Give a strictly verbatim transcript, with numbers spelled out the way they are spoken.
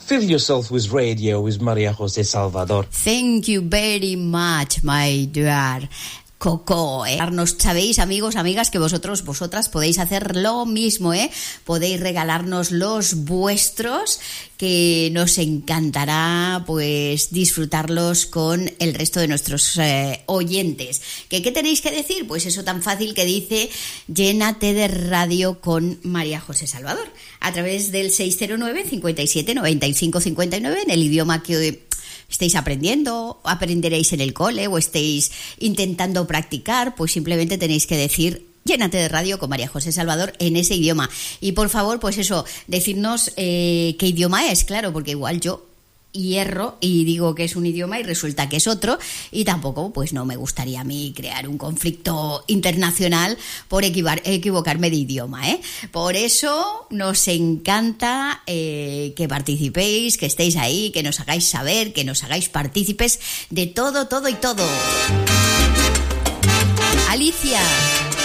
Fill yourself with radio with María José Salvador. Thank you very much, my dear Coco, ¿eh? Sabéis, amigos, amigas, que vosotros, vosotras podéis hacer lo mismo, ¿eh? Podéis regalarnos los vuestros, que nos encantará, pues, disfrutarlos con el resto de nuestros eh, oyentes. ¿Qué, ¿Qué tenéis que decir? Pues eso tan fácil que dice: llénate de radio con María José Salvador, a través del seis cero nueve, cincuenta y siete, noventa y cinco, cincuenta y nueve, en el idioma que estéis aprendiendo, aprenderéis en el cole o estéis intentando practicar, pues simplemente tenéis que decir: llénate de radio con María José Salvador, en ese idioma. Y por favor, pues eso, decirnos eh, qué idioma es, claro, porque igual yo hierro y digo que es un idioma y resulta que es otro, y tampoco, pues no me gustaría a mí crear un conflicto internacional por equivar, equivocarme de idioma, ¿eh? Por eso nos encanta eh, que participéis, que estéis ahí, que nos hagáis saber, que nos hagáis partícipes de todo, todo y todo. Alicia.